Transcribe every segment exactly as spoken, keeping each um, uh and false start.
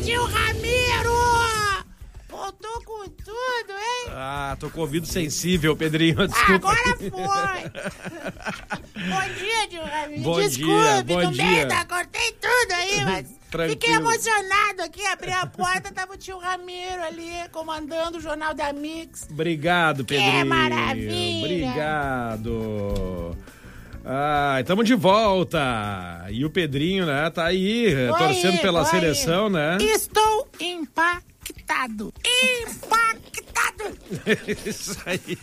tio Ramiro! Voltou com tudo, hein? Ah, tô com ouvido sensível, Pedrinho. Desculpa. Agora foi! Bom dia, tio Ramiro. Bom Desculpe, dia, bom no dia. meio da... Cortei tudo aí, mas Tranquilo. fiquei emocionado aqui. Abri a porta, tava o tio Ramiro ali, comandando o Jornal da Mix. Obrigado, Pedrinho. Que maravilha. Obrigado. Ah, estamos de volta. E o Pedrinho, né, tá aí, Tô torcendo aí, pela tô seleção, aí. né? Estou impactado. Impactado. Isso aí.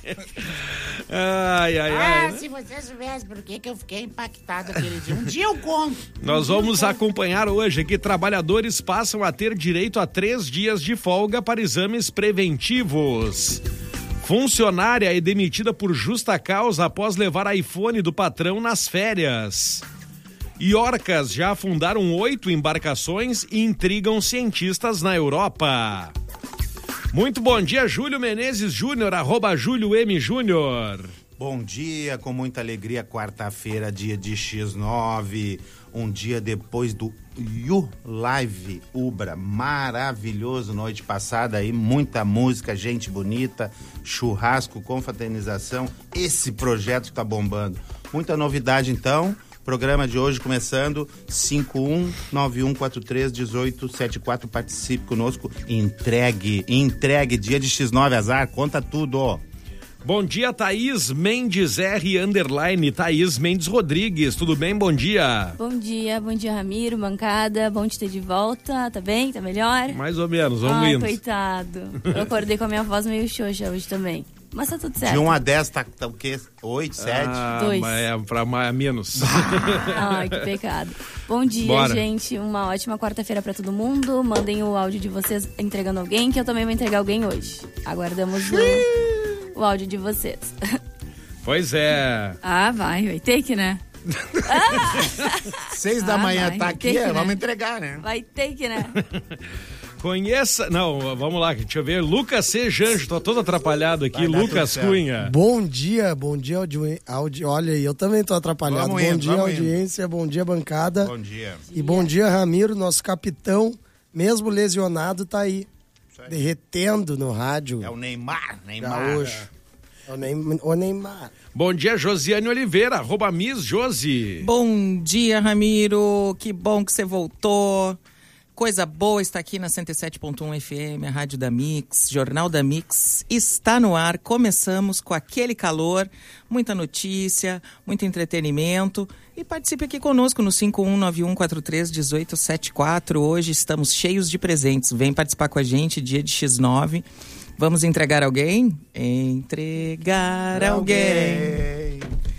Ai, ai, Ah, ai. se você soubesse por que que eu fiquei impactado aquele dia. Um dia eu conto. Nós vamos acompanhar hoje que trabalhadores passam a ter direito a três dias de folga para exames preventivos. Funcionária é demitida por justa causa após levar iPhone do patrão nas férias. E orcas já afundaram oito embarcações e intrigam cientistas na Europa. Muito bom dia, Júlio Menezes Júnior, arroba Júlio M. Júnior. Bom dia, com muita alegria, quarta-feira, dia de X nove, um dia depois do You Live Ubra, maravilhoso, noite passada aí, muita música, gente bonita, churrasco, confraternização, esse projeto tá bombando. Muita novidade então, programa de hoje começando, cinco um nove um quatro três um oito sete quatro, participe conosco, entregue, entregue, dia de X nove, azar, conta tudo, ó. Bom dia, Thaís Mendes R, underline, Thaís Mendes Rodrigues, tudo bem? Bom dia. Bom dia, bom dia, Ramiro, bancada, bom te ter de volta, tá bem? Tá melhor? Mais ou menos, vamos Ai, indo. coitado, eu acordei com a minha voz meio xoxa hoje também, mas tá tudo certo. De um a dez, tá, tá o quê? oito, sete? Ah, Dois. mas é pra mais, menos. Ai, que pecado. Bom dia, Bora. gente, uma ótima quarta-feira pra todo mundo, mandem o áudio de vocês entregando alguém, que eu também vou entregar alguém hoje. Aguardamos o, o áudio de vocês. Pois é. Ah, vai, vai ter que, né? Seis da Ah, manhã vai, tá vai aqui, ter que, é, né? vamos entregar, né? Vai ter que, né? Conheça... Não, vamos lá, deixa eu ver. Lucas C. Janjo, tô todo atrapalhado aqui. Vai dar Lucas tudo certo. Cunha. Bom dia, bom dia, audi... audi... olha aí, eu também tô atrapalhado. Vamos bom indo, dia, vamos audiência, bom dia, bancada. Bom dia. E bom dia, Ramiro, nosso capitão, mesmo lesionado, tá aí, aí. derretendo no rádio. É o Neymar, Neymar. Gaúcho. É o, Neym... o Neymar. Bom dia, Josiane Oliveira, arroba Miss Josi. Bom dia, Ramiro. Que bom que você voltou. Coisa boa está aqui na cento e sete ponto um F M, a Rádio da Mix, Jornal da Mix. Está no ar. Começamos com aquele calor, muita notícia, muito entretenimento. E participe aqui conosco no cinco um nove um quatro três um oito sete quatro. Hoje estamos cheios de presentes. Vem participar com a gente, dia de X nove. Vamos entregar alguém? Entregar alguém.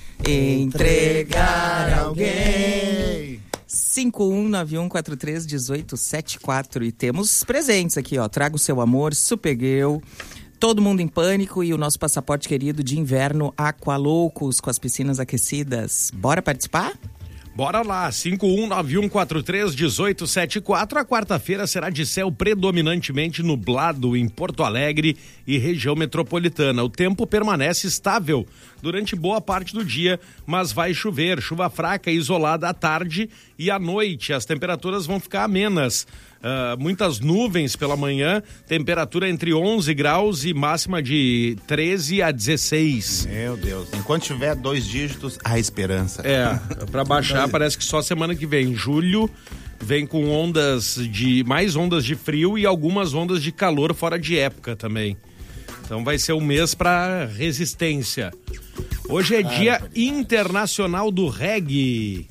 Entregar alguém. cinco um nove um quatro três um oito sete quatro. E temos presentes aqui, ó. Traga o seu amor, Supergirl, Todo Mundo em Pânico e o nosso passaporte querido de inverno Aqualoucos, com as piscinas aquecidas. Bora participar? Bora lá, cinco um nove um quatro três um oito sete quatro. A quarta-feira será de céu predominantemente nublado em Porto Alegre e região metropolitana. O tempo permanece estável durante boa parte do dia, mas vai chover, chuva fraca e isolada à tarde e à noite. As temperaturas vão ficar amenas. Uh, muitas nuvens pela manhã, temperatura entre onze graus e máxima de treze a dezesseis. Meu Deus, enquanto tiver dois dígitos, há esperança. É, pra baixar parece que só semana que vem. Julho vem com ondas de, mais ondas de frio e algumas ondas de calor fora de época também. Então vai ser um mês pra resistência. Hoje é dia internacional do reggae.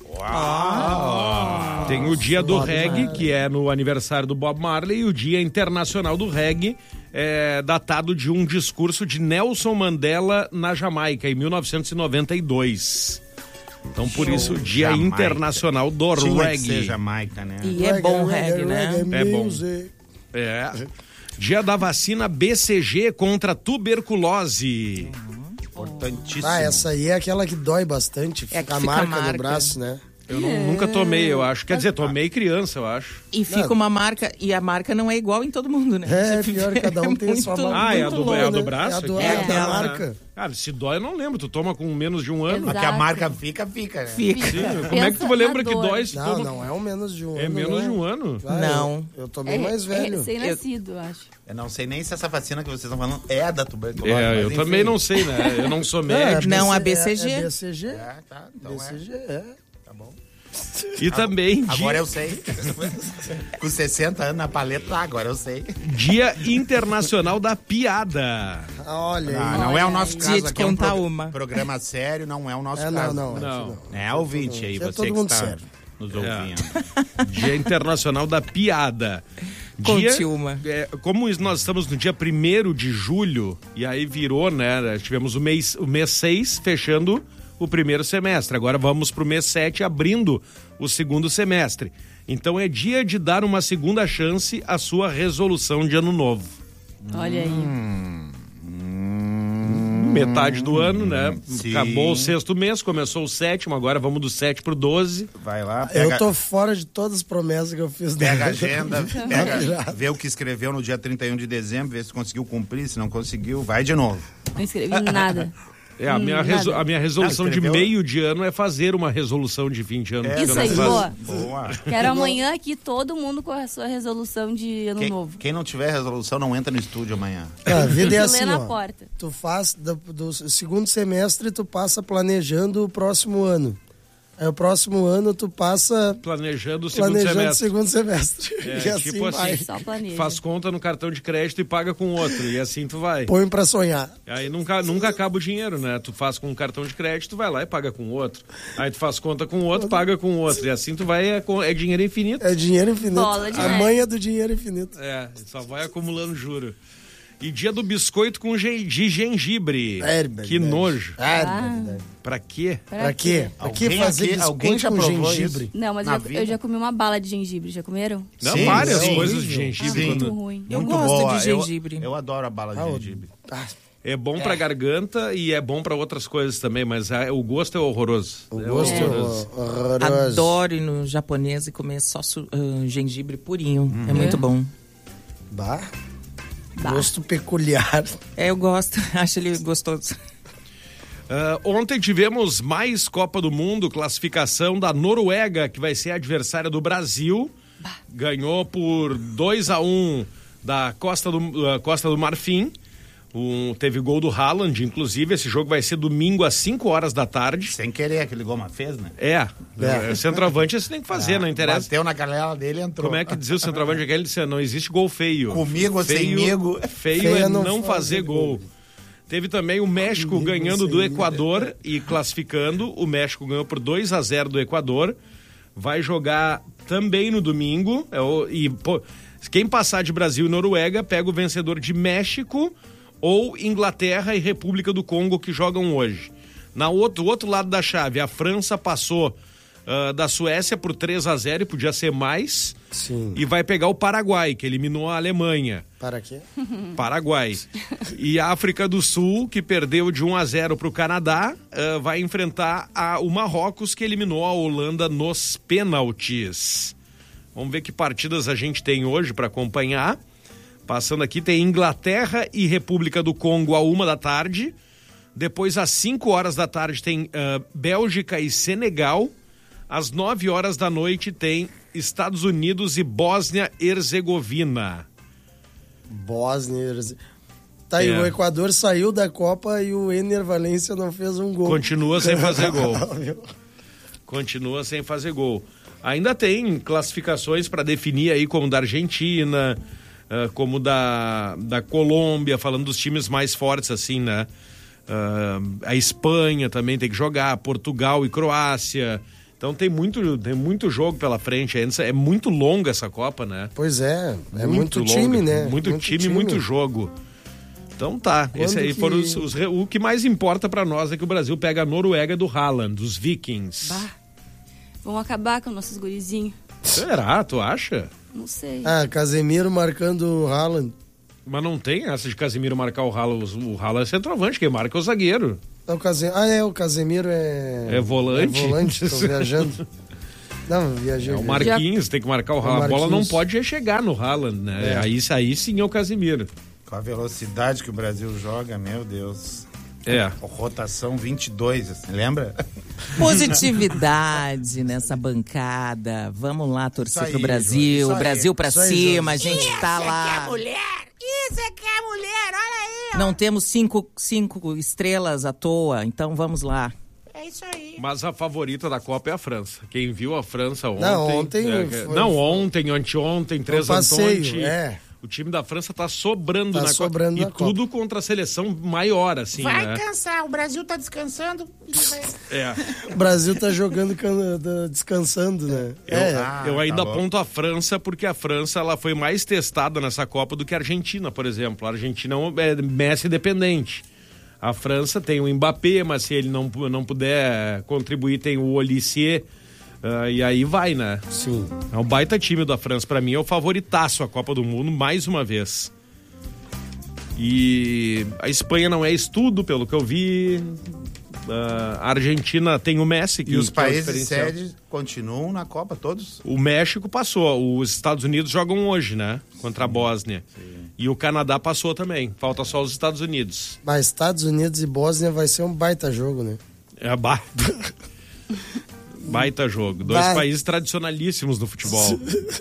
Uau! Tem o dia do reggae, que é no aniversário do Bob Marley, e o dia internacional do reggae é datado de um discurso de Nelson Mandela na Jamaica, em mil novecentos e noventa e dois. Então, por Show, isso, dia Jamaica. internacional do Tinha que reggae. ser Jamaica, né? E é bom reggae, né? É bom. music. É. Dia da vacina B C G contra tuberculose. Importantíssimo. Ah, essa aí é aquela que dói bastante, É a fica que a fica marca marca. no braço, né? Eu não- nunca tomei, eu acho. Quer dizer, tomei criança, eu acho. E fica uma marca, e a marca não é igual em todo mundo, né? É, pior, cada um tem a sua muito- marca. Ah, é a muito do, é a louco, do né? braço? É a do- aqui? é a da Ah, marca. Cara, se dói, eu não lembro. Tu toma com menos de um ano. Exato. Mas que a marca fica, fica, né? Fica. Sim, como é que tu Pensa lembra na que dor. dói se Não, toma... não é um menos de um É ano. menos de não. um ano? Ah, Não. Eu, eu tomei mais É velho. recém-nascido, eu acho. Eu não sei nem se essa vacina que vocês estão falando é a da tuberculose. É, mas eu enfim. também não sei, né? Eu não sou médico. Não, a É- B C G. É, B C G. É, tá, então B C G, é. Tá bom. E também Agora dia, eu sei. Com sessenta anos na paleta, agora eu sei. dia Internacional da Piada. Ah, olha Ah, aí. não é o Olha nosso aí. caso. Dia de aqui é um contar pro- uma. programa sério, não é o nosso É, não, caso. não. Não. É ouvinte aí, Isso é você todo que mundo está sério. nos É. ouvindo. Dia Internacional da Piada. Conte Dia- uma. é, como nós estamos no dia primeiro de julho, e aí virou, né? Tivemos o mês, o mês seis fechando o primeiro semestre. Agora vamos pro mês sete abrindo o segundo semestre. Então é dia de dar uma segunda chance à sua resolução de ano novo. Olha aí. Metade do ano, né? Sim. Acabou o sexto mês, começou o sétimo, agora vamos do sete pro doze. Vai lá, Eu pega, tô fora de todas as promessas que eu fiz. pega a dele. agenda, pega, vê o que escreveu no dia trinta e um de dezembro, vê se conseguiu cumprir, se não conseguiu, vai de novo. Não escrevi nada. É, a minha, Hum, reso- nada. a minha resolução Ah, de escreveu? meio de ano é fazer uma resolução de vinte anos. É, que eu Isso não aí, faço. boa. Boa. Quero amanhã aqui todo mundo com a sua resolução de ano Quem, novo. quem não tiver resolução não entra no estúdio amanhã. Ah, a vida é Tem que assim, ler na ó. porta. Tu faz do, do segundo semestre, tu passa planejando o próximo ano. Aí o próximo ano tu passa Planejando o segundo planejando o semestre. segundo semestre. É, e assim tipo vai. assim, Só planeja. faz conta no cartão de crédito e paga com outro. E assim tu vai. Põe pra sonhar. Aí nunca, nunca acaba o dinheiro, né? Tu faz com um cartão de crédito, vai lá e paga com outro. Aí tu faz conta com outro, paga com outro. E assim tu vai, é, co- é dinheiro infinito. É dinheiro infinito. Bola de a neve. manha do dinheiro infinito. É, só vai acumulando juro. E dia do biscoito com gen- de gengibre. É, que verdade. nojo. É, verdade. Pra quê? Pra quê? Pra que Alguém fazer aqui- biscoito alguém já com provou gengibre? isso? Não, mas Na eu, vida? eu já comi uma bala de gengibre. Já comeram? Não, Sim, várias sim. coisas de Horrível. gengibre. Sim. Muito quando- ruim. Eu Muito gosto boa. de Eu- gengibre. Eu, adoro a bala de Ah, o- gengibre. Ah, É bom pra garganta e é bom pra outras coisas também, mas ah, o gosto é horroroso. o É gosto horroroso. é horroroso. Adoro ir no japonês e comer só su- ah, gengibre purinho. Uhum. É muito bom. Bah. Bah. Gosto peculiar. É, eu gosto. Acho ele gostoso. Ah, ontem tivemos mais Copa do Mundo, classificação da Noruega, que vai ser adversária do Brasil. Ganhou por dois a um da Costa do, ah, Costa do Marfim. Um, teve gol do Haaland, inclusive. Esse jogo vai ser domingo às cinco horas da tarde. Sem querer, aquele gol, mas fez, né? É, É. é. centroavante você tem que fazer, não interessa. Bateu na canela dele e entrou. Como é que dizia o centroavante aquele? Ele disse, não existe gol feio. Comigo ou feio, semigo. Feio Feio é é não, não fazer fazer gol. gol. Teve também o México Comigo ganhando ou do semigo. Equador e classificando. O México ganhou por dois a zero do Equador. Vai jogar também no domingo. É o- e pô, quem passar de Brasil e Noruega pega o vencedor de México ou Inglaterra e República do Congo, que jogam hoje. Na outro, outro lado da chave, a França passou ah, da Suécia por três a zero e podia ser mais. Sim. E vai pegar o Paraguai, que eliminou a Alemanha. Para quê? Paraguai. E a África do Sul, que perdeu de um a zero para o Canadá, ah, vai enfrentar a, o Marrocos, que eliminou a Holanda nos pênaltis. Vamos ver que partidas a gente tem hoje para acompanhar. Passando aqui, tem Inglaterra e República do Congo a uma da tarde. Depois, às cinco horas da tarde, tem ah, Bélgica e Senegal. Às nove horas da noite, tem Estados Unidos e Bósnia-Herzegovina. Bósnia. Herze- Tá aí, É. o Equador saiu da Copa e o Ener Valência não fez um gol. Continua sem fazer gol. Continua sem fazer gol. Ainda tem classificações para definir aí, como da Argentina, ah, como da, da Colômbia, falando dos times mais fortes, assim, né? Ah, a Espanha também tem que jogar, Portugal e Croácia. Então tem muito, tem muito jogo pela frente. É muito longa essa Copa, né? Pois é, é muito, longa, time, né? Muito, time, muito jogo. Então tá, Quando esse aí que- foram os, os re- o que mais importa pra nós é que o Brasil pega a Noruega do Haaland, dos Vikings. Bah. Vão acabar com nossos gurizinhos. Será? Tu acha? Não sei. Ah, Casemiro marcando o Haaland. Mas não tem essa de Casemiro marcar o Haaland. O Haaland é centroavante, quem marca é o zagueiro. É o Case... Ah, é, o Casemiro é... É volante? É volante, tô viajando. Não, viajei. É o Marquinhos, tem que marcar o Haaland. A bola não pode chegar no Haaland, né? É. Aí, aí sim é o Casimiro. Com a velocidade que o Brasil joga, meu Deus. É. Rotação vinte e dois, assim, lembra? Positividade nessa bancada. Vamos lá torcer Isso aí, pro Brasil. Júlio, isso Brasil aí. pra Isso aí, cima, a Júlio. gente tá Isso é que é lá. mulher! Isso é que é mulher! Olha aí! ó. Não temos cinco, cinco estrelas à toa, então vamos lá. É isso aí. Mas a favorita da Copa é a França. Quem viu a França ontem... Não, ontem é, foi- não, ontem, anteontem, três passeio, Antônio. é. O time da França tá sobrando Tá na sobrando Copa. na E tudo contra a seleção maior, assim, Vai né? cansar. O Brasil tá descansando. Ele vai... É. O Brasil tá jogando, can- da- descansando, né? Eu, é, Ah, eu ainda tá bom. aponto a França porque a França ela foi mais testada nessa Copa do que a Argentina, por exemplo. A Argentina é Messi dependente. A França tem o Mbappé, mas se ele não, não puder contribuir, tem o Olisier. Uh, e aí vai, né? sim. É um baita time da França. Pra mim é o favoritaço a Copa do Mundo, mais uma vez. E a Espanha não é estudo, pelo que eu vi. Uh, a Argentina tem o Messi. Que, E os que é o países diferencial. sede continuam na Copa, todos? O México passou, os Estados Unidos jogam hoje, né? Contra a Bósnia. E o Canadá passou também. Falta só os Estados Unidos. Mas Estados Unidos e Bósnia vai ser um baita jogo, né? É baita. Baita jogo. Dois Vai. países tradicionalíssimos no futebol.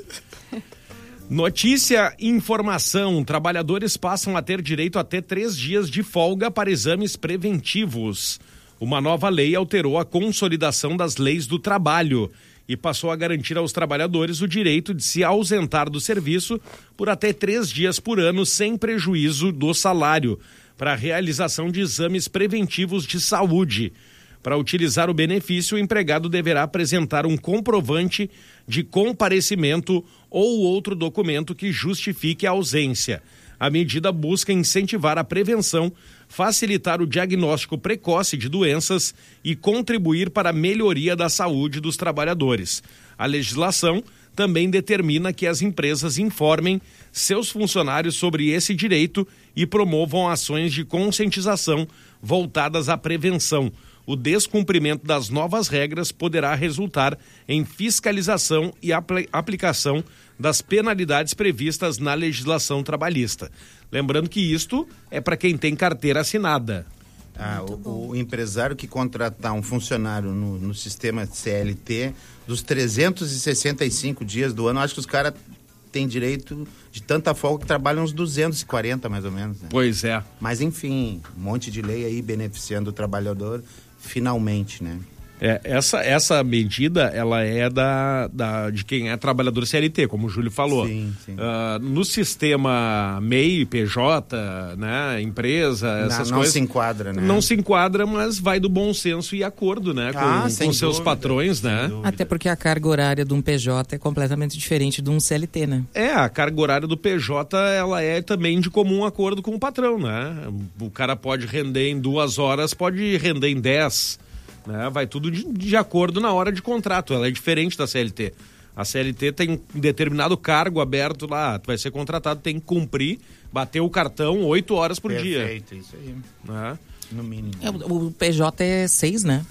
Notícia, informação. Trabalhadores passam a ter direito a até três dias de folga para exames preventivos. Uma nova lei alterou a consolidação das leis do trabalho e passou a garantir aos trabalhadores o direito de se ausentar do serviço por até três dias por ano sem prejuízo do salário para a realização de exames preventivos de saúde. Para utilizar o benefício, o empregado deverá apresentar um comprovante de comparecimento ou outro documento que justifique a ausência. A medida busca incentivar a prevenção, facilitar o diagnóstico precoce de doenças e contribuir para a melhoria da saúde dos trabalhadores. A legislação também determina que as empresas informem seus funcionários sobre esse direito e promovam ações de conscientização voltadas à prevenção. O descumprimento das novas regras poderá resultar em fiscalização e apl- aplicação das penalidades previstas na legislação trabalhista. Lembrando que isto é para quem tem carteira assinada. Ah, o, o empresário que contratar um funcionário no, no sistema C L T, dos trezentos e sessenta e cinco dias do ano, acho que os caras têm direito de tanta folga que trabalham uns duzentos e quarenta mais ou menos. Né? Pois é. Mas enfim, um monte de lei aí beneficiando o trabalhador, finalmente, né? É, essa, essa medida, ela é da, da, de quem é trabalhador C L T, como o Júlio falou. Sim, sim. Uh, no sistema M E I, P J, né, empresa, essas não coisas... se enquadra, né? Não se enquadra, mas vai do bom senso e acordo, né, com, Ah, com sem seus dúvida, patrões, né? sem dúvida. Até porque a carga horária de um P J é completamente diferente de um C L T, né? É, a carga horária do P J, ela é também de comum acordo com o patrão, né? O cara pode render em duas horas, pode render em dez, né? Vai tudo de, de acordo na hora de contrato, ela é diferente da C L T. A C L T tem um determinado cargo aberto lá, tu vai ser contratado, tem que cumprir, bater o cartão oito horas por dia. Perfeito, isso aí, Né? no mínimo. É, o, o P J é seis, né?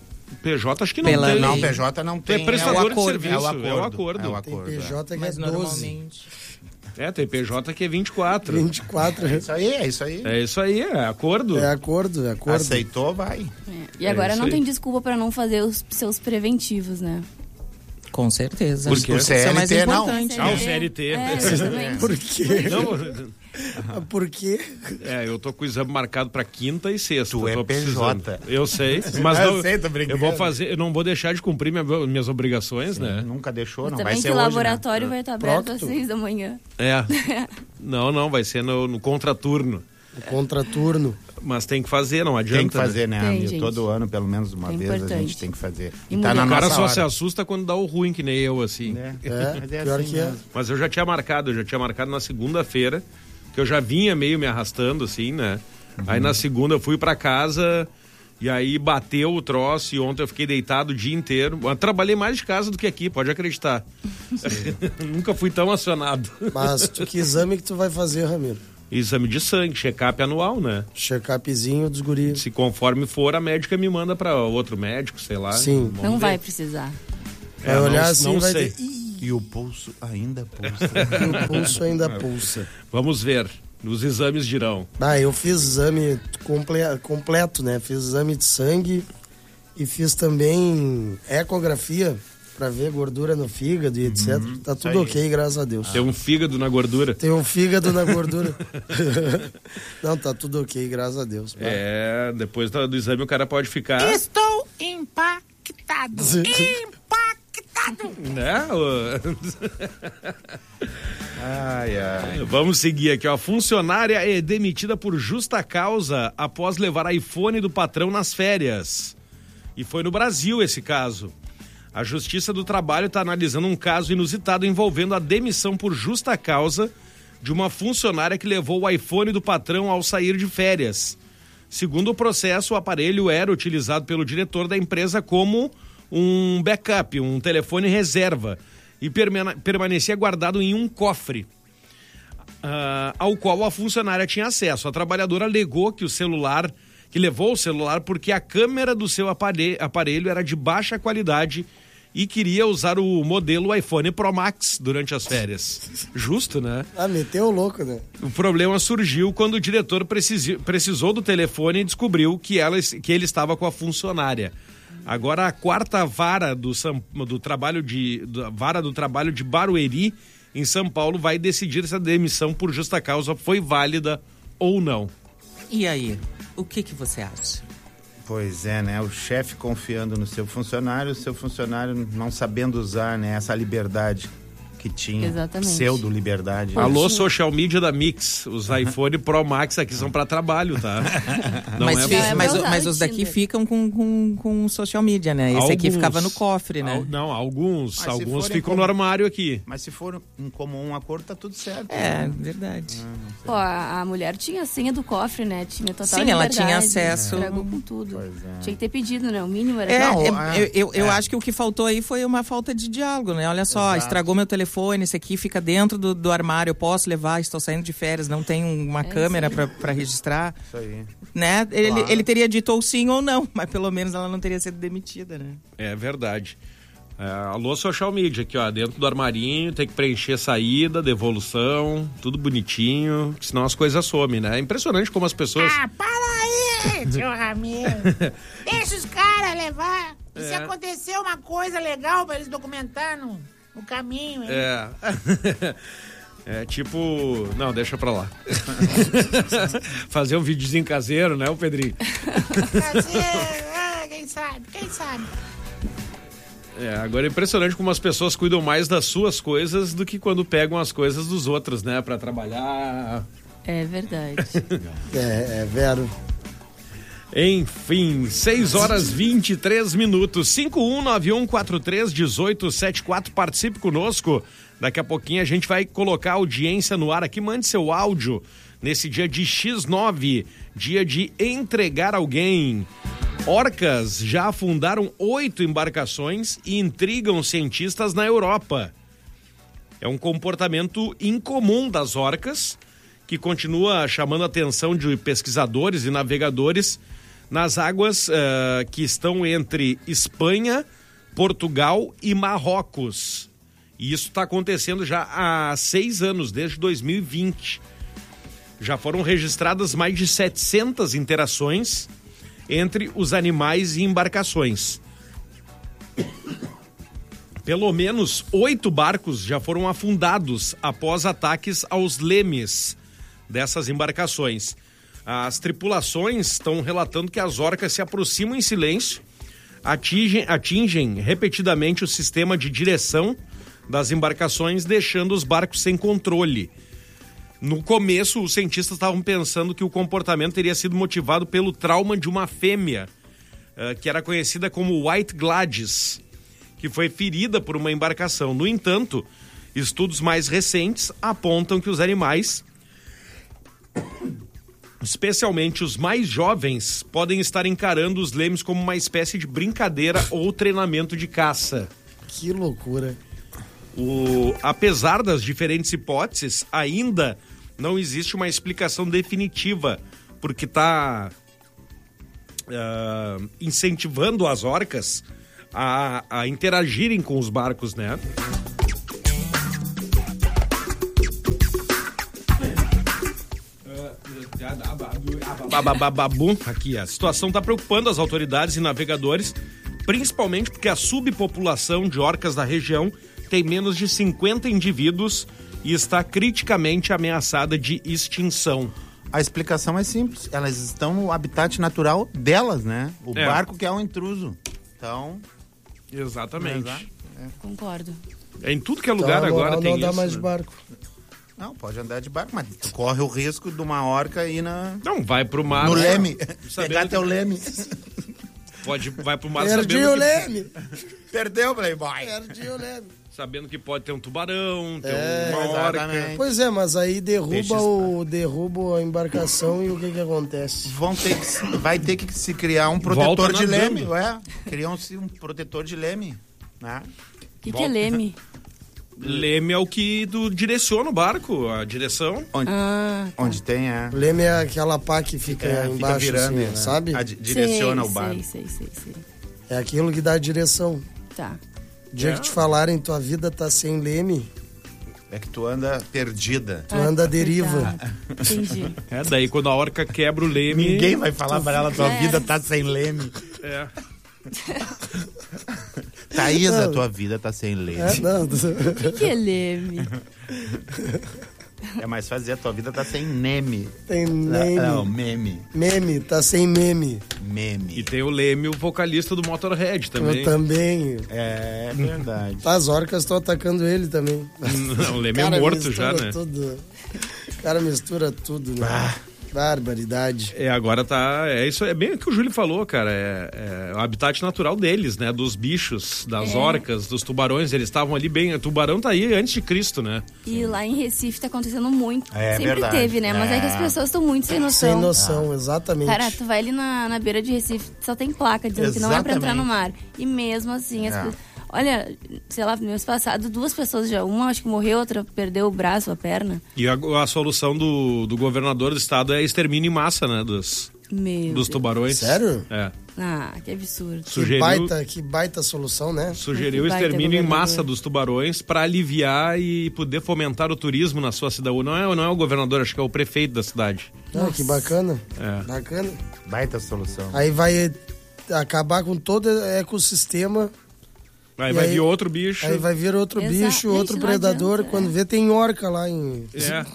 P J acho que não Pela tem. Não, lei. P J não tem. É prestador é o acordo, de serviço, é o acordo. é o acordo. É o Tem acordo, P é. J que é Mas doze, normalmente... É, tem P J que é vinte e quatro. vinte e quatro. É isso aí, é isso aí. É isso aí, é acordo. É acordo, é acordo. Aceitou, vai. É. E agora isso não aí. tem desculpa pra não fazer os seus preventivos, né? Com certeza. Por quê? Isso é o mais C L T não. importante. Ah, o C L T. É, exatamente. Por quê? Não, Por quê? é, eu tô com o exame marcado pra quinta e sexta. Tu é tô P J. precisando. Eu sei, mas Eu não, sei, tô brincando. eu vou fazer, eu não vou deixar de cumprir minha- minhas obrigações, né? Nunca deixou, Mas não também vai ser que o hoje, laboratório né? vai estar aberto às Procto. seis da manhã. É. Não, não, vai ser no, no contraturno. O contraturno. Mas tem que fazer, não adianta. Tem que fazer, né, Tem, amigo? gente. Todo ano, pelo menos uma É vez, a importante. gente tem que fazer. E E tá mulher- na O cara nossa só hora. se assusta quando dá o ruim, que nem eu, assim. É, É, mas é pior assim que é. mesmo. Mas eu já tinha marcado, eu já tinha marcado na segunda-feira, que eu já vinha meio me arrastando, assim, né? Aí na segunda eu fui pra casa e aí bateu o troço e ontem eu fiquei deitado o dia inteiro. Eu trabalhei mais de casa do que aqui, pode acreditar. Nunca fui tão acionado. Mas tu, que exame que tu vai fazer, Ramiro? Exame de sangue, check-up anual, né? Check-upzinho dos guris. Se conforme for, a médica me manda pra outro médico, sei lá. Sim. Vamos Não ver. vai precisar. Vai É, olhar não- assim não vai sei. ter... Ih, E o pulso ainda pulsa. o pulso ainda pulsa. Vamos ver. Os exames dirão. Ah, eu fiz exame comple- completo, né? Fiz exame de sangue e fiz também ecografia pra ver gordura no fígado e etcétera. Tá tudo aí. ok, graças a Deus. Tem um fígado na gordura. Tem um fígado na gordura. Não, tá tudo ok, graças a Deus. É, depois do, do exame o cara pode ficar. Estou impactado. Impactado. Né? ô? Ai, ai. Vamos seguir aqui, ó. Funcionária é demitida por justa causa após levar iPhone do patrão nas férias. E foi no Brasil esse caso. A Justiça do Trabalho está analisando um caso inusitado envolvendo a demissão por justa causa de uma funcionária que levou o iPhone do patrão ao sair de férias. Segundo o processo, o aparelho era utilizado pelo diretor da empresa como um backup, um telefone reserva, e permane- permanecia guardado em um cofre, ah, ao qual a funcionária tinha acesso. A trabalhadora alegou que o celular, que levou o celular porque a câmera do seu apare- aparelho era de baixa qualidade e queria usar o modelo iPhone Pro Max durante as férias. Justo, né? Ah, meteu o louco, né? O problema surgiu quando o diretor precisi- precisou do telefone e descobriu que, ela, que ele estava com a funcionária. Agora a quarta vara do, São, do trabalho de da vara do trabalho de Barueri, em São Paulo, vai decidir se a demissão por justa causa foi válida ou não. E aí, o que que você acha? Pois é, né? O chefe confiando no seu funcionário, o seu funcionário não sabendo usar, né? Essa liberdade que tinha. Exatamente. Pseudo-liberdade. né? Alô, social media da Mix. Os iPhone Pro Max aqui são para trabalho, tá? Não mas, é fi- pra- mas, pra usar mas no os daqui Tinder. ficam com, com, com social media, né? Esse aqui Alguns- ficava no cofre, né? Al- não, alguns, Mas se alguns forem ficam como- no armário aqui. Mas se for em comum acordo, tá tudo certo. É, né? verdade. Pô, a, a mulher tinha a senha do cofre, né? Tinha total Sim, ela liberdade, tinha acesso. Estragou com tudo. Pois é. Tinha que ter pedido, né? O mínimo era... É, Não, é, ah, eu, eu, eu é. acho que o que faltou aí foi uma falta de diálogo, né? Olha só, Exato. estragou meu telefone, esse aqui fica dentro do, do armário, eu posso levar, estou saindo de férias, não tem uma câmera pra, pra registrar, Isso aí. né? Ele, Claro. ele teria dito ou sim ou não, mas pelo menos ela não teria sido demitida, né? É verdade. É, alô, social media aqui, ó, dentro do armarinho, tem que preencher saída, devolução, tudo bonitinho, senão as coisas somem, né? É impressionante como as pessoas... Ah, para aí, seu Ramiro. Deixa os caras levar. E se É. acontecer uma coisa legal pra eles documentar no, no caminho, hein? É. É tipo. Não, deixa pra lá. Fazer um videozinho caseiro, né, o Pedrinho? Fazer, ah, quem sabe, quem sabe. É, agora é impressionante como as pessoas cuidam mais das suas coisas do que quando pegam as coisas dos outros, né, pra trabalhar. É verdade. É, é vero. Enfim, seis horas e vinte e três minutos. cinco um nove um quatro três um oito sete quatro. Participe conosco. Daqui a pouquinho a gente vai colocar a audiência no ar aqui. Mande seu áudio nesse dia de xis nove, dia de entregar alguém. Orcas já afundaram oito embarcações e intrigam cientistas na Europa. É um comportamento incomum das orcas, que continua chamando a atenção de pesquisadores e navegadores nas águas uh, que estão entre Espanha, Portugal e Marrocos. E isso está acontecendo já há seis anos, desde dois mil e vinte. Já foram registradas mais de setecentas interações entre os animais e embarcações. Pelo menos oito barcos já foram afundados após ataques aos lemes dessas embarcações. As tripulações estão relatando que as orcas se aproximam em silêncio, atingem, atingem repetidamente o sistema de direção das embarcações, deixando os barcos sem controle. No começo, os cientistas estavam pensando que o comportamento teria sido motivado pelo trauma de uma fêmea, uh, que era conhecida como White Gladys, que foi ferida por uma embarcação. No entanto, estudos mais recentes apontam que os animais, especialmente os mais jovens, podem estar encarando os lemes como uma espécie de brincadeira ou treinamento de caça. Que loucura. O, apesar das diferentes hipóteses, ainda não existe uma explicação definitiva, porque está uh, incentivando as orcas a, a interagirem com os barcos, né? Babababu, aqui, a situação está preocupando as autoridades e navegadores, principalmente porque a subpopulação de orcas da região tem menos de cinquenta indivíduos e está criticamente ameaçada de extinção. A explicação é simples, elas estão no habitat natural delas, né? O É. barco que é um intruso. Então, Exatamente. Exato. Concordo. É em tudo que é lugar Então, a agora moral tem não dá isso. mais né? de barco. não, pode andar de barco, mas tu corre o risco de uma orca ir na, Não, vai pro mar. no né? leme. Sabendo Pegar que- teu leme. Pode, vai pro mar Perdi sabendo o que, leme. Perdeu, Playboy. Perdi o leme. sabendo que pode ter um tubarão, ter É, uma orca. exatamente. Pois é, mas aí Peixe derruba, o, derruba a embarcação e o que que acontece? Vão ter que, se- vai ter que se criar um Volta protetor de nadando. leme, ué. Criam-se um protetor de leme, né? O que, que é leme? Leme é o que tu direciona o barco, a direção. Onde, Ah, onde tem, é. O leme é aquela pá que fica É, embaixo, fica virando, assim, né? sabe? A di- direciona sei, o barco. Sei, sei, sei, sei. É aquilo que dá a direção. Tá. O dia É. que te falarem tua vida tá sem leme, É que tu anda perdida. tu anda à deriva. Tá. Entendi. É, daí quando a orca quebra o leme... Ninguém vai falar pra ela, tua É. vida tá sem leme. É. Thaís, a Não. tua vida tá sem leme. É, não, O que, que é leme? É mais fazer, a tua vida tá sem meme. tem Não, meme. não, meme. Meme, tá sem meme. Meme. E tem o Leme, o vocalista do Motorhead também. Eu também. É verdade. As orcas estão atacando ele também. Não, o Leme Cara, é morto mistura já, né? Tudo. O cara mistura tudo, né? Barbaridade. É, agora tá. É isso, é bem o que o Júlio falou, cara. É, é o habitat natural deles, né? Dos bichos, das É. orcas, dos tubarões. Eles estavam ali bem. O tubarão tá aí antes de Cristo, né? E lá em Recife tá acontecendo muito. É Sempre verdade. teve, né? Mas é. que as É. pessoas estão muito sem noção. Sem noção, exatamente. Cara, tu vai ali na, na beira de Recife, só tem placa dizendo que não é pra entrar no mar. E mesmo assim, as É. pessoas... Olha, sei lá, no mês passado, duas pessoas já... Uma acho que morreu, outra perdeu o braço, a perna. E a, a solução do, do governador do estado é extermínio em massa, né? Dos, Meu dos Deus. tubarões. Sério? É. Ah, que absurdo. Que Sugeriu, baita, que baita solução, né? sugeriu o Que baita extermínio em governador. massa dos tubarões para aliviar e poder fomentar o turismo na sua cidade. Não é, não é o governador, acho que é o prefeito da cidade. Ah, que bacana. É. Bacana. Baita solução. Aí vai acabar com todo o ecossistema. Aí E vai aí- vir outro bicho. Aí vai vir outro Exato. bicho, Gente, outro não predador. adianta, Quando é. vê, tem orca lá em.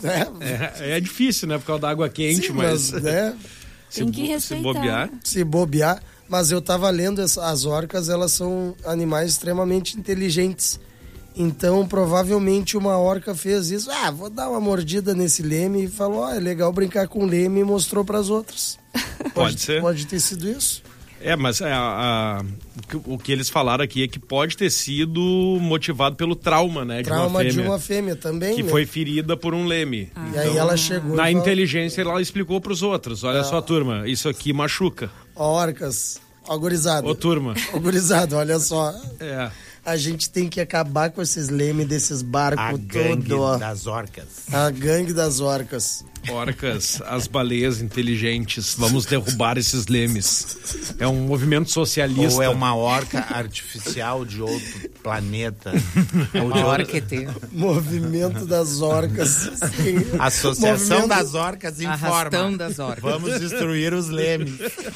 É, é, é difícil, né? Por causa da água quente, Sim, mas, mas, né? se, Tem que bo- se respeitar. bobear. Se bobear. Mas eu tava lendo, essa- as orcas, elas são animais extremamente inteligentes. Então, provavelmente, uma orca fez isso. Ah, vou dar uma mordida nesse leme e falou, ó, é legal brincar com o leme e mostrou pras outras. Pode ser. Pode ter sido isso. É, mas é, a- a- o que- o que eles falaram aqui é que pode ter sido motivado pelo trauma, né? De Trauma uma fêmea. de uma fêmea também, Que né? foi ferida por um leme. E aí ela chegou Na e falou, inteligência, ela explicou pros outros. Olha só, turma, isso aqui machuca. ó, orcas, ó, gurizada. Ô, turma. Ó, gurizada, olha só. É. A gente tem que acabar com esses lemes desses barcos A gangue todos, ó. das orcas. A gangue das orcas. Orcas, as baleias inteligentes, vamos derrubar esses lemes. É um movimento socialista. Ou é uma orca artificial de outro planeta. Ou de Uma hora outro- que tem. Movimento das orcas. Sim. Associação Movimento- das orcas Arrastão informa. das orcas. Vamos destruir os lemes.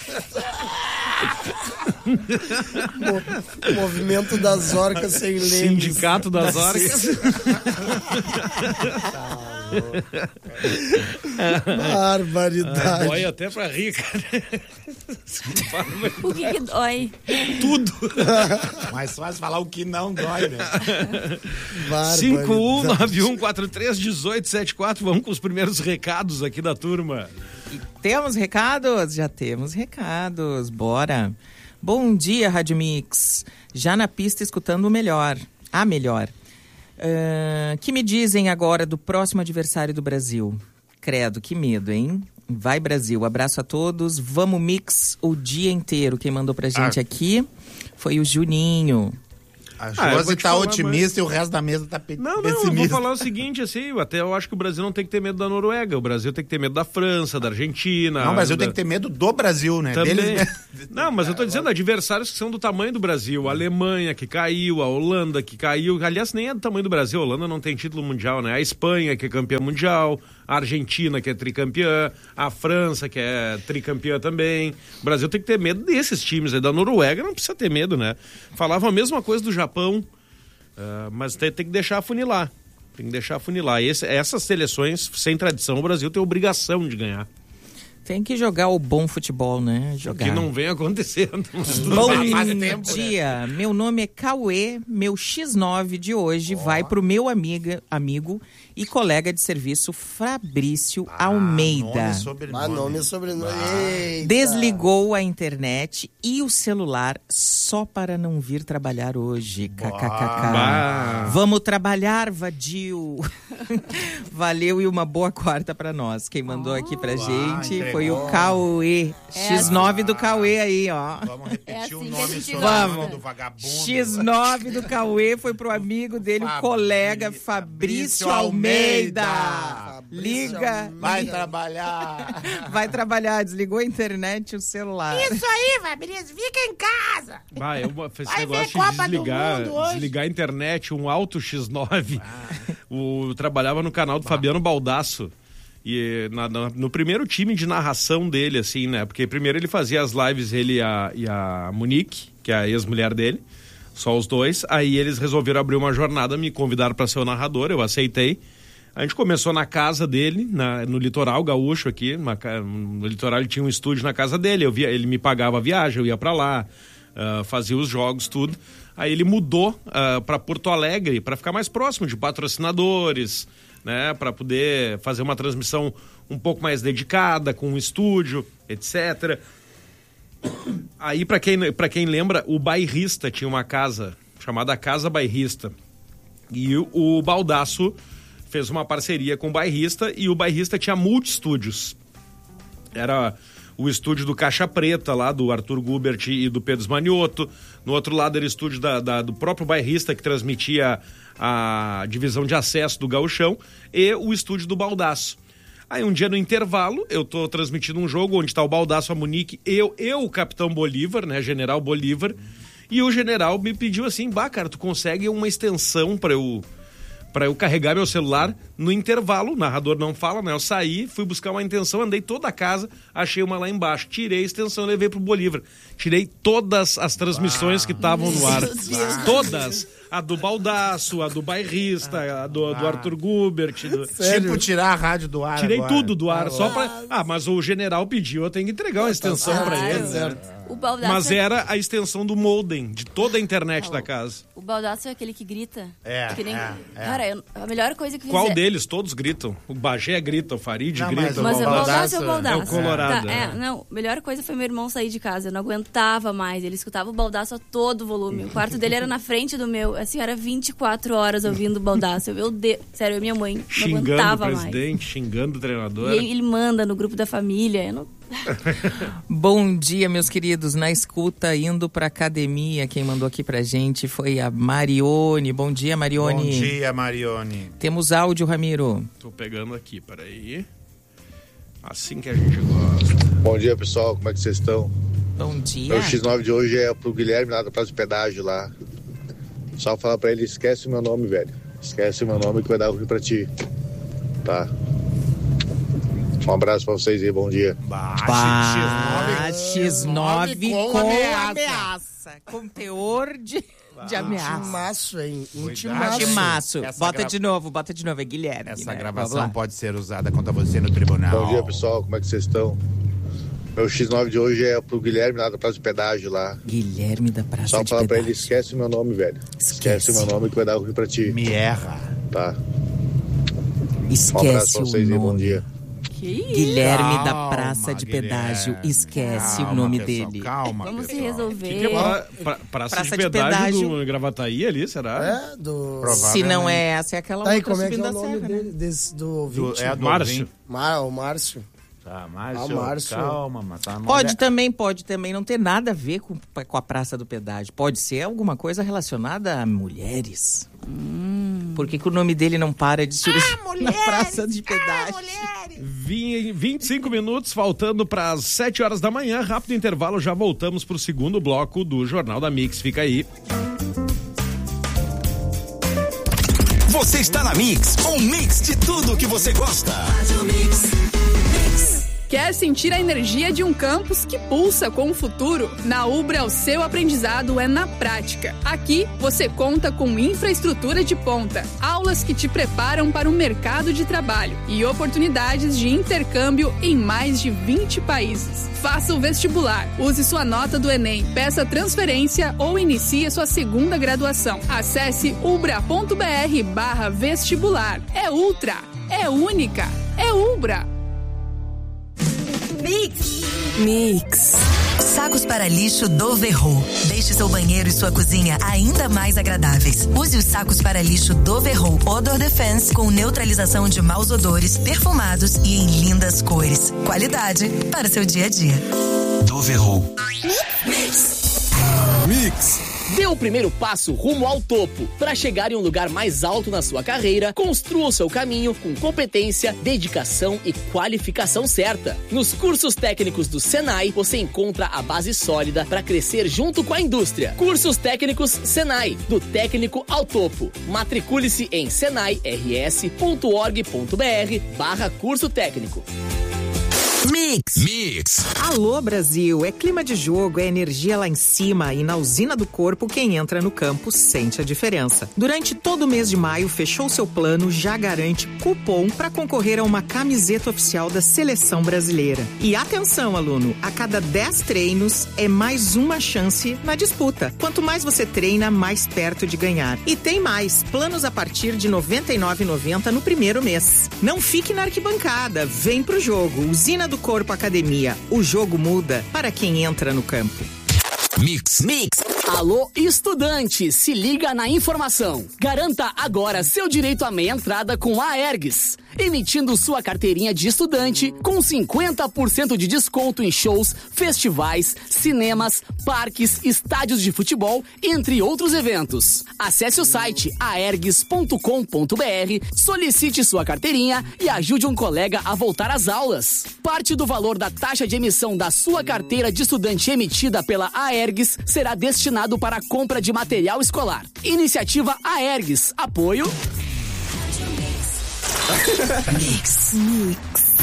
Mo- Movimento das orcas sem lemes. Sindicato das Orcas. Barbaridade. Dói até pra rir, cara. O que que dói? Tudo. Mais fácil falar o que não dói, né? Barbaridade. cinco um nove um quatro três um oito sete quatro. Vamos com os primeiros recados aqui da turma. Temos recados? Já temos recados. Bora. Bom dia, Rádio Mix. Já na pista escutando o melhor. A melhor. Uh, que me dizem agora do próximo adversário do Brasil? Credo, que medo, hein? Vai, Brasil. Abraço a todos. Vamos Mix o dia inteiro. Quem mandou pra gente Ah. aqui foi o Juninho. A Ah, eu Josi vou te tá falar, otimista e o resto da mesa tá pe- Não, não, eu pessimista. vou falar o seguinte, assim, eu até eu acho que o Brasil não tem que ter medo da Noruega, o Brasil tem que ter medo da França, da Argentina. Não, o Brasil da... tem que ter medo do Brasil, né? Também. Deles... Não, mas eu tô dizendo adversários que são do tamanho do Brasil. A Alemanha, que caiu, a Holanda, que caiu. Aliás, nem é do tamanho do Brasil. A Holanda não tem título mundial, né? A Espanha, que é campeã mundial. A Argentina, que é tricampeã. A França, que é tricampeã também. O Brasil tem que ter medo desses times aí. Da Noruega não precisa ter medo, né? Falavam a mesma coisa do Japão, uh, mas tem, tem que deixar afunilar. Tem que deixar afunilar. Esse, essas seleções sem tradição, o Brasil tem obrigação de ganhar. Tem que jogar o bom futebol, né? Jogar. Que não vem acontecendo. Bom tempo, dia, meu nome é Cauê, meu xis nove de hoje vai pro meu amiga, amigo e colega de serviço Fabrício Almeida. Ah, nome e sobrenome. Eita. Desligou a internet e o celular só para não vir trabalhar hoje. KKKK. Vamos trabalhar, vadio. Valeu e uma boa quarta pra nós. Quem mandou aqui pra gente entregou. foi o Cauê. É xis nove do Cauê aí, ó. Vamos repetir É assim o que a nome gente sobrenome gosta. do vagabundo. xis nove do Cauê foi pro amigo dele, o Fabri- colega Fabrício Fabrício Almeida. Fabrício Liga, Almeida. Vai trabalhar. vai trabalhar, desligou a internet e o celular. Isso aí, Fabrício, fica em casa. Bah, eu, esse Vai negócio ver de Copa do desligar, Mundo hoje. desligar a internet, um alto xis nove. O, eu trabalhava no canal do Fabiano Baldasso. E na- na- no primeiro time de narração dele, assim, né? Porque primeiro ele fazia as lives, ele e a, e a Monique, que é a ex-mulher dele, só os dois. Aí eles resolveram abrir uma jornada, me convidaram para ser o narrador, eu aceitei. A gente começou na casa dele, na- no litoral gaúcho aqui, uma ca- no litoral ele tinha um estúdio na casa dele, eu via, ele me pagava a viagem, eu ia para lá, ah, fazia os jogos, tudo. Aí ele mudou para Porto Alegre, para ficar mais próximo de patrocinadores, né, para poder fazer uma transmissão um pouco mais dedicada, com um estúdio, etcétera. Aí, para quem, para quem lembra, o Bairrista tinha uma casa chamada Casa Bairrista. E o, o Baldasso fez uma parceria com o Bairrista e o Bairrista tinha multi-estúdios. Era o estúdio do Caixa Preta, lá do Arthur Gubert e do Pedro Smanioto. No outro lado era o estúdio da, da- do próprio Bairrista, que transmitia a divisão de acesso do Gauchão, e o estúdio do Baldasso. Aí um dia no intervalo, eu tô transmitindo um jogo onde tá o Baldasso, a Monique, eu, eu, o Capitão Bolívar, né, General Bolívar, e o general me pediu assim, bah, cara, tu consegue uma extensão pra eu... Pra eu carregar meu celular no intervalo, o narrador não fala, né? Eu saí, fui buscar uma extensão, andei toda a casa, achei uma lá embaixo, tirei a extensão e levei pro Bolívar. Tirei todas as transmissões que estavam no ar. Todas. A do Baldasso, a do Bairrista, a do, do Arthur Gubert. Do... Tipo, tirar a rádio do ar Tirei agora. tudo do ar, só pra... Ah, mas o general pediu, eu tenho que entregar uma extensão pra certo. ele. né? Certo. O Baldasso, Mas era a extensão do modem, de toda a internet da casa. o Baldasso é aquele que grita. É, Que nem- é, é. Cara, eu- a melhor coisa que Qual fizer- deles? Todos gritam. O Bagé grita, o Farid Não, grita. mas Mas o Baldasso Baldasso é o Baldasso. é o Colorado, Tá, é. é, não, a melhor coisa foi meu irmão sair de casa. Eu não aguentava mais. Ele escutava o Baldasso a todo volume. O quarto dele era na frente do meu. Assim, era vinte e quatro horas ouvindo o Baldasso. Eu, meu Deus, sério, eu e minha mãe não Xingando o aguentava mais. presidente, xingando o treinador. E aí ele manda no grupo da família. Eu não... Bom dia, meus queridos. Na escuta, indo pra academia, quem mandou aqui pra gente foi a Marione. Bom dia, Marione. Bom dia, Marione. Temos áudio, Ramiro. Tô pegando aqui, peraí. Assim que a gente gosta. Bom dia, pessoal. Como é que vocês estão? Bom dia. Meu xis nove de hoje é pro Guilherme lá da Praça de Pedágio lá. Só falar pra ele, esquece o meu nome, velho. Esquece o meu nome que vai dar ruim pra ti. Tá? Um abraço pra vocês aí, bom dia. Bah, xis nove com com ameaça. ameaça. Com teor de, de ameaça. Intimaço, hein? Cuidado. Intimaço. Intimaço. Essa Bota gra- de novo, bota de novo. É Guilherme. Essa né? Vamos gravação lá. pode ser usada contra você no tribunal. Bom dia, pessoal. Como é que vocês estão? Meu xis nove de hoje é pro Guilherme lá da Praça de Pedágio lá. Guilherme da Praça Só de falar pra ele, Pedágio. esquece o meu nome, velho. Esquece. Esquece o meu nome que vai dar ruim pra ti. Me erra. Tá? Um abraço Esquece pra o vocês aí, bom nome. dia. Que isso? Guilherme da Calma, Praça de Guilherme. Esquece Esquece Calma, o nome pessoal, dele. Calma, Vamos se pessoal. resolver. Que que é pra, pra, praça, Praça de de pedágio, pedágio. do Gravataí ali, será? É, do... Provável. Se não é essa, é aquela Tá aí, outra como é que subindo é o a nome serra, né? dele, desse, do Do, ouvinte? é do Márcio. ouvinte. Mar, o Márcio. Tá, Márcio, Ah, Márcio. calma, mas tá uma Pode olha- também, pode também não ter nada a ver com, com a Praça do Pedágio. Pode ser alguma coisa relacionada a mulheres. Hum. Por que que o nome dele não para de surgir Ah, na mulheres! Praça de Pedágio? Ah, mulheres! Vim- vinte e cinco minutos, faltando para as sete horas da manhã. Rápido intervalo, já voltamos para o segundo bloco do Jornal da Mix. Fica aí. Você está na Mix, um mix de tudo que você gosta. Quer sentir a energia de um campus que pulsa com o futuro? Na Ubra, o seu aprendizado é na prática. Aqui, você conta com infraestrutura de ponta, aulas que te preparam para o mercado de trabalho e oportunidades de intercâmbio em mais de vinte países. Faça o vestibular, use sua nota do Enem, peça transferência ou inicie sua segunda graduação. Acesse ubra.br barra vestibular. É ultra, é única, é Ubra. Mix. Mix. Sacos para lixo do Verro. Deixe seu banheiro e sua cozinha ainda mais agradáveis. Use os sacos para lixo do Verro Odor Defense com neutralização de maus odores, perfumados e em lindas cores. Qualidade para seu dia a dia. Do Verro. Mix. Mix. Dê o primeiro passo rumo ao topo. Para chegar em um lugar mais alto na sua carreira, construa o seu caminho com competência, dedicação e qualificação certa. Nos cursos técnicos do Senai, você encontra a base sólida para crescer junto com a indústria. Cursos técnicos Senai, do técnico ao topo. Matricule-se em senai-rs.org.br barra curso técnico. Mix. Mix. Alô, Brasil, é clima de jogo, é energia lá em cima e na usina do corpo quem entra no campo sente a diferença. Durante todo o mês de maio, fechou seu plano, já garante cupom para concorrer a uma camiseta oficial da Seleção Brasileira. E atenção, aluno, a cada dez treinos é mais uma chance na disputa. Quanto mais você treina, mais perto de ganhar. E tem mais, planos a partir de noventa e nove reais e noventa centavos no primeiro mês. Não fique na arquibancada, vem pro jogo. Usina do Corpo Academia. O jogo muda para quem entra no campo. Mix. Mix. Alô, estudante, se liga na informação. Garanta agora seu direito à meia entrada com a Aergs, emitindo sua carteirinha de estudante com cinquenta por cento de desconto em shows, festivais, cinemas, parques, estádios de futebol, entre outros eventos. Acesse o site aergs ponto com ponto br, solicite sua carteirinha e ajude um colega a voltar às aulas. Parte do valor da taxa de emissão da sua carteira de estudante emitida pela Aergs será destinado para a compra de material escolar. Iniciativa Aergs. Apoio... Mix. Mix.